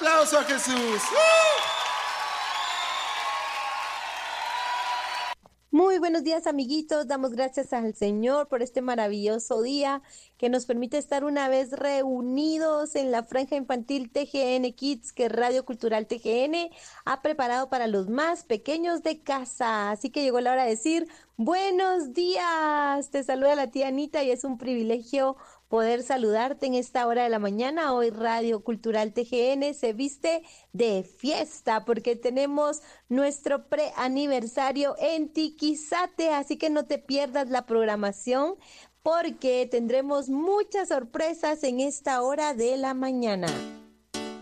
aplauso a Jesús. Muy buenos días, amiguitos. Damos gracias al Señor por este maravilloso día que nos permite estar una vez reunidos en la franja infantil TGN Kids que Radio Cultural TGN ha preparado para los más pequeños de casa. Así que llegó la hora de decir buenos días. Te saluda la tía Anita y es un privilegio poder saludarte en esta hora de la mañana. Hoy Radio Cultural TGN se viste de fiesta porque tenemos nuestro preaniversario en Tiquizate, así que no te pierdas la programación porque tendremos muchas sorpresas en esta hora de la mañana.